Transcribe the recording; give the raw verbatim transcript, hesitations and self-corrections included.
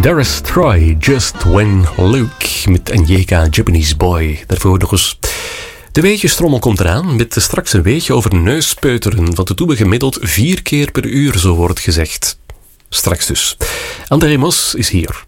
Darius Troy, Just When Luke met Anjeka, Japanese Boy. Daarvoor nog eens. De weetjestrommel komt eraan met straks een weetje over neuspeuteren. Want het doen we gemiddeld vier keer per uur, zo wordt gezegd. Straks dus. André Mos is hier.